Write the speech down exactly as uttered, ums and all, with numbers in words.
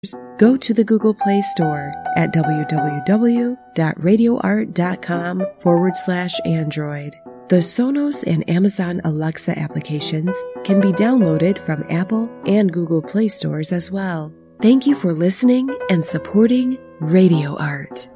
Go to the Google Play Store at www.radioart.com forward slash Android. The Sonos and Amazon Alexa applications can be downloaded from Apple and Google Play stores as well. Thank you for listening and supporting Radio Art.